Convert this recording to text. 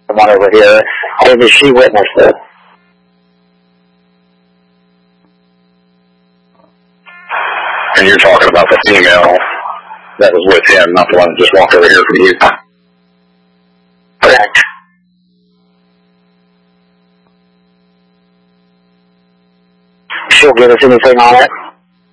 one over here. Maybe she witnessed it. And you're talking about the female that was with him, not the one that just walked over here for you. Correct. She'll give us anything on it.